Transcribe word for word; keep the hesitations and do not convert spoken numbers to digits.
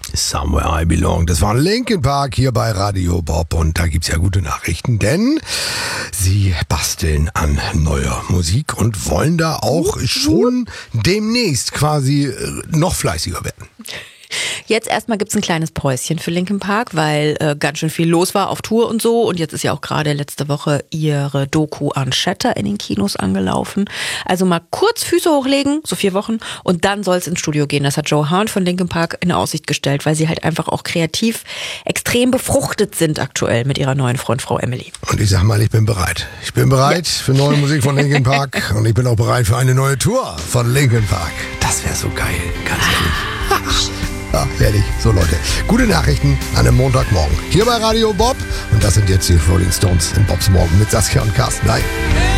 Somewhere I Belong. Das war Linkin Park hier bei Radio Bob und da gibt's ja gute Nachrichten, denn sie basteln an neuer Musik und wollen da auch schon demnächst quasi noch fleißiger werden. Jetzt erstmal gibt's ein kleines Päuschen für Linkin Park, weil äh, ganz schön viel los war auf Tour und so. Und jetzt ist ja auch gerade letzte Woche ihre Doku Unshattered in den Kinos angelaufen. Also mal kurz Füße hochlegen, so vier Wochen, und dann soll's ins Studio gehen. Das hat Joe Hahn von Linkin Park in Aussicht gestellt, weil sie halt einfach auch kreativ extrem befruchtet sind aktuell mit ihrer neuen Frontfrau Emily. Und ich sag mal, ich bin bereit. Ich bin bereit ja. für neue Musik von Linkin Park und ich bin auch bereit für eine neue Tour von Linkin Park. Das wäre so geil, ganz ehrlich. Ja, herrlich. So Leute, gute Nachrichten an einem Montagmorgen. Hier bei Radio Bob. Und das sind jetzt die Rolling Stones in Bobs Morgen mit Saskia und Carsten. Nein.